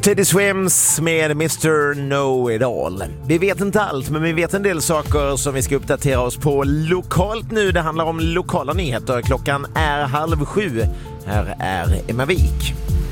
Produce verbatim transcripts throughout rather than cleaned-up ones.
Teddy Swims med mister Know-It-All. Vi vet inte allt, men vi vet en del saker som vi ska uppdatera oss på lokalt nu. Det handlar om lokala nyheter. Klockan är halv sju. Här är Emma Wik.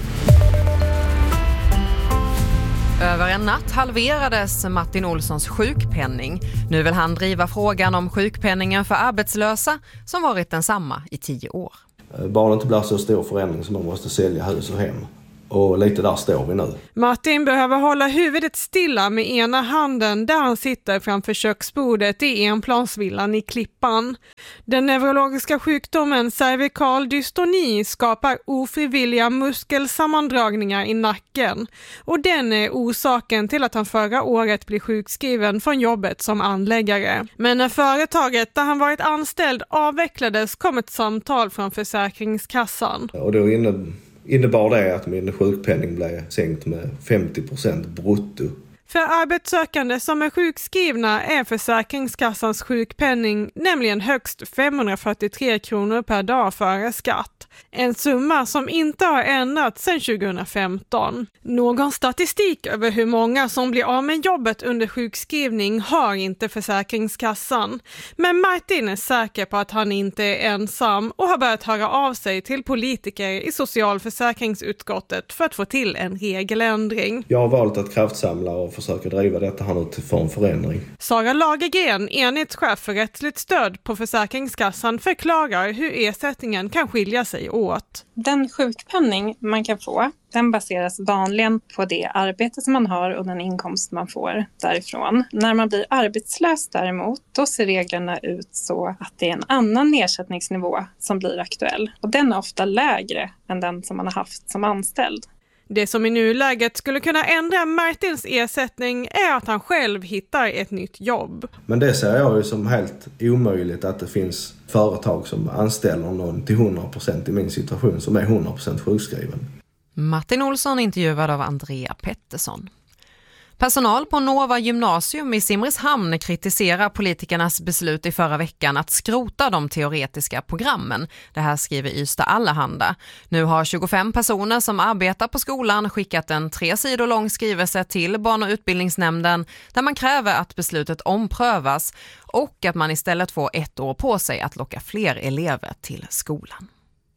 Över en natt halverades Martin Olssons sjukpenning. Nu vill han driva frågan om sjukpenningen för arbetslösa som varit densamma i tio år. Bara det inte blir så stor förändring som man måste sälja hus och hem. Och lite där står vi nu. Martin behöver hålla huvudet stilla med ena handen där han sitter framför köksbordet i enplansvillan i Klippan. Den neurologiska sjukdomen cervikal dystoni skapar ofrivilliga muskelsammandragningar i nacken. Och den är orsaken till att han förra året blev sjukskriven från jobbet som anläggare. Men när företaget där han varit anställd avvecklades kom ett samtal från Försäkringskassan. Och då inne... innebar det att min sjukpenning blev sänkt med femtio procent brutto. För arbetssökande som är sjukskrivna är Försäkringskassans sjukpenning nämligen högst femhundrafyrtiotre kronor per dag före skatt. En summa som inte har ändrats sedan tjugohundrafemton. Någon statistik över hur många som blir av med jobbet under sjukskrivning har inte Försäkringskassan. Men Martin är säker på att han inte är ensam och har börjat höra av sig till politiker i socialförsäkringsutskottet för att få till en regeländring. Jag har valt att kraftsamla och försöka driva detta här nu till för en förändring. Sara Lagergren, enhetschef för rättsligt stöd på Försäkringskassan, förklarar hur ersättningen kan skilja sig åt. Den sjukpenning man kan få, den baseras vanligen på det arbete som man har och den inkomst man får därifrån. När man blir arbetslös däremot, då ser reglerna ut så att det är en annan ersättningsnivå som blir aktuell. Och den är ofta lägre än den som man har haft som anställd. Det som i nuläget skulle kunna ändra Martins ersättning är att han själv hittar ett nytt jobb. Men det ser jag ju som helt omöjligt att det finns företag som anställer någon till hundra procent i min situation som är hundra procent sjukskriven. Martin Olsson intervjuad av Andrea Pettersson. Personal på Nova gymnasium i Simrishamn kritiserar politikernas beslut i förra veckan att skrota de teoretiska programmen. Det här skriver Ystad Allehanda. Nu har tjugofem personer som arbetar på skolan skickat en tre sidor lång skrivelse till barn- och utbildningsnämnden där man kräver att beslutet omprövas och att man istället får ett år på sig att locka fler elever till skolan.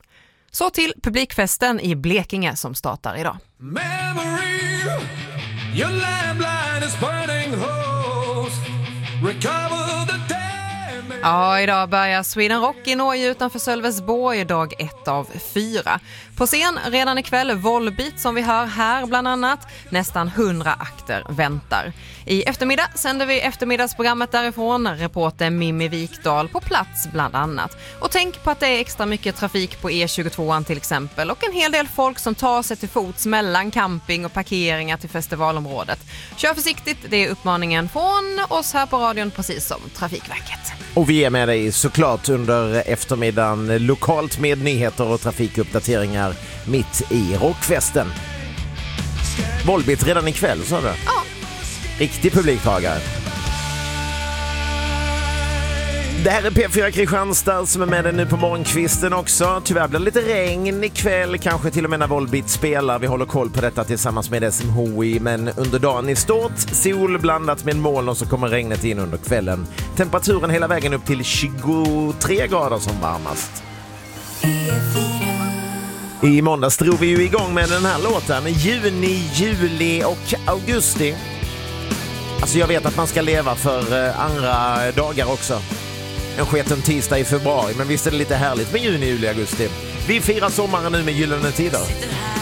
Så till publikfesten i Blekinge som startar idag. Memory, your landline is burning hose. Recover the damage. Ja, idag börjar Sweden Rock i Norge utanför Sölvesborg, dag ett av fyra. På scen redan ikväll Volbeat som vi hör här bland annat. Nästan hundra akter väntar. I eftermiddag sänder vi eftermiddagsprogrammet därifrån. Reporter Mimmi Vikdal på plats bland annat. Och tänk på att det är extra mycket trafik på E tjugotvå till exempel. Och en hel del folk som tar sig till fots mellan camping och parkeringar till festivalområdet. Kör försiktigt, det är uppmaningen från oss här på radion precis som Trafikverket. Och vi är med dig såklart under eftermiddagen lokalt med nyheter och trafikuppdateringar mitt i rockfesten. Volbeat redan ikväll, sa du? Ja. Riktig publiktagare. Det här är P fyra Kristianstad som är med dig nu på morgonkvisten också. Tyvärr blir det lite regn ikväll, kanske till och med när Volbeat spelar. Vi håller koll på detta tillsammans med S M H I, men under dagen i stort sol blandat med moln och så kommer regnet in under kvällen. Temperaturen hela vägen upp till tjugotre grader som varmast. I måndags drog vi ju igång med den här låten. Juni, juli och augusti. Alltså jag vet att man ska leva för andra dagar också. En sketen tisdag i februari, men visst är det lite härligt med juni, juli, augusti. Vi firar sommaren nu med gyllene tider.